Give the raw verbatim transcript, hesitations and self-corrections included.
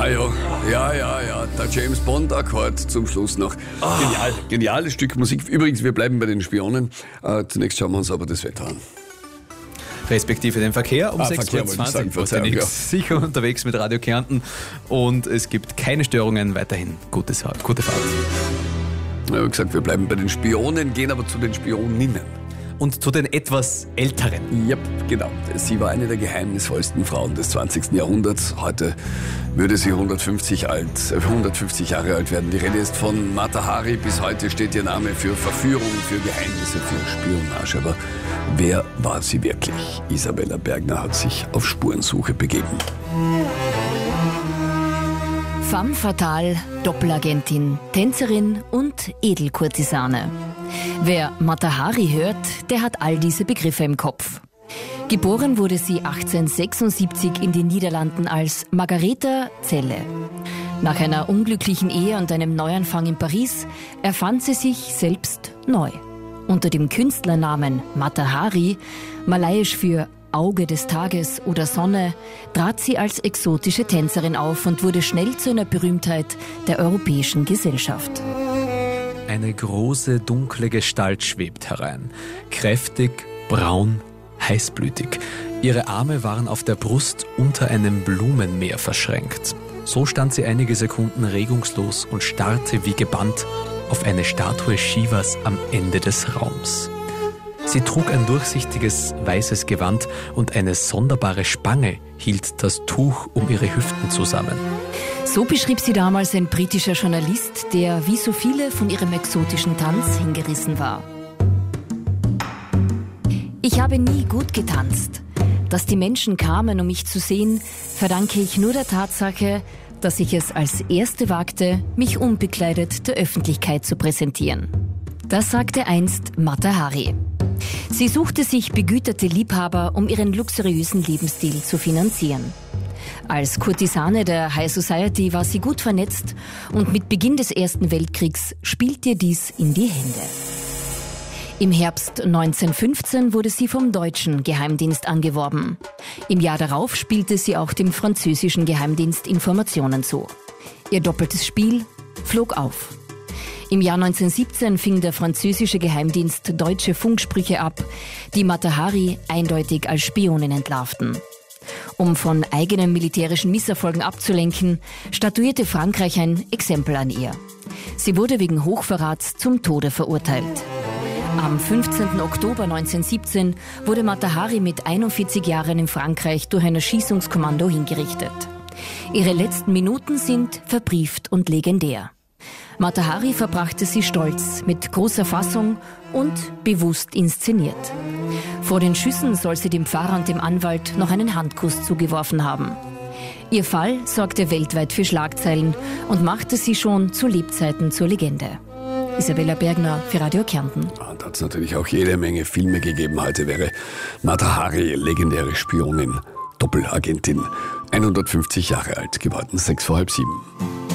Ja, ja, ja, ja, ja. Der James Bond-Akkord zum Schluss noch. Genial, geniales Stück Musik. Übrigens, wir bleiben bei den Spionen. Äh, zunächst schauen wir uns aber das Wetter an. Respektive den Verkehr um Ah, sechs Uhr zwanzig. Verzeihung, ja. Sicher unterwegs mit Radio Kärnten und es gibt keine Störungen. Weiterhin gutes, gute Fahrt. Ich habe gesagt, wir bleiben bei den Spionen, gehen aber zu den Spioninnen. Und zu den etwas älteren. Yep, genau. Sie war eine der geheimnisvollsten Frauen des zwanzigsten Jahrhunderts. Heute würde sie hundertfünfzig, alt, hundertfünfzig Jahre alt werden. Die Rede ist von Mata Hari. Bis heute steht ihr Name für Verführung, für Geheimnisse, für Spionage. Aber wer war sie wirklich? Isabella Bergner hat sich auf Spurensuche begeben. Femme fatale, Doppelagentin, Tänzerin und Edelkurtisane. Wer Mata Hari hört, der hat all diese Begriffe im Kopf. Geboren wurde sie achtzehnhundertsechsundsiebzig in den Niederlanden als Margaretha Zelle. Nach einer unglücklichen Ehe und einem Neuanfang in Paris erfand sie sich selbst neu. Unter dem Künstlernamen Mata Hari, malayisch für Auge des Tages oder Sonne, trat sie als exotische Tänzerin auf und wurde schnell zu einer Berühmtheit der europäischen Gesellschaft. Eine große, dunkle Gestalt schwebt herein. Kräftig, braun, heißblütig. Ihre Arme waren auf der Brust unter einem Blumenmeer verschränkt. So stand sie einige Sekunden regungslos und starrte wie gebannt auf eine Statue Shivas am Ende des Raums. Sie trug ein durchsichtiges, weißes Gewand und eine sonderbare Spange hielt das Tuch um ihre Hüften zusammen. So beschrieb sie damals ein britischer Journalist, der wie so viele von ihrem exotischen Tanz hingerissen war. Ich habe nie gut getanzt. Dass die Menschen kamen, um mich zu sehen, verdanke ich nur der Tatsache, dass ich es als Erste wagte, mich unbekleidet der Öffentlichkeit zu präsentieren. Das sagte einst Mata Hari. Sie suchte sich begüterte Liebhaber, um ihren luxuriösen Lebensstil zu finanzieren. Als Kurtisane der High Society war sie gut vernetzt und mit Beginn des Ersten Weltkriegs spielte ihr dies in die Hände. Im Herbst neunzehnhundertfünfzehn wurde sie vom deutschen Geheimdienst angeworben. Im Jahr darauf spielte sie auch dem französischen Geheimdienst Informationen zu. Ihr doppeltes Spiel flog auf. Im Jahr neunzehnhundertsiebzehn fing der französische Geheimdienst deutsche Funksprüche ab, die Mata Hari eindeutig als Spionin entlarvten. Um von eigenen militärischen Misserfolgen abzulenken, statuierte Frankreich ein Exempel an ihr. Sie wurde wegen Hochverrats zum Tode verurteilt. Am fünfzehnten Oktober neunzehnhundertsiebzehn wurde Mata Hari mit einundvierzig Jahren in Frankreich durch ein Erschießungskommando hingerichtet. Ihre letzten Minuten sind verbrieft und legendär. Mata Hari verbrachte sie stolz, mit großer Fassung und bewusst inszeniert. Vor den Schüssen soll sie dem Pfarrer und dem Anwalt noch einen Handkuss zugeworfen haben. Ihr Fall sorgte weltweit für Schlagzeilen und machte sie schon zu Lebzeiten zur Legende. Isabella Bergner für Radio Kärnten. Und hat es natürlich auch jede Menge Filme gegeben. Heute wäre Mata Hari, legendäre Spionin, Doppelagentin, hundertfünfzig Jahre alt geworden, sechs vor halb sieben.